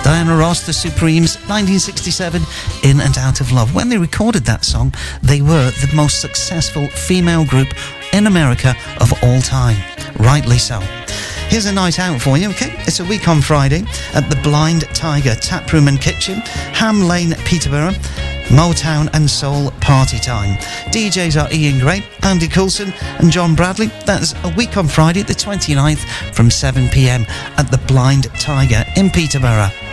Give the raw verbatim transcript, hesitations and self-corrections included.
Diana Ross, The Supremes, nineteen sixty-seven, In and Out of Love. When they recorded that song, they were the most successful female group in America of all time. Rightly so. Here's a night out for you, okay? It's a week on Friday at the Blind Tiger Taproom and Kitchen, Ham Lane, Peterborough. Motown and Soul Party Time. D Js are Ian Gray, Andy Coulson and John Bradley. That's a week on Friday the twenty-ninth from seven p m at the Blind Tiger in Peterborough.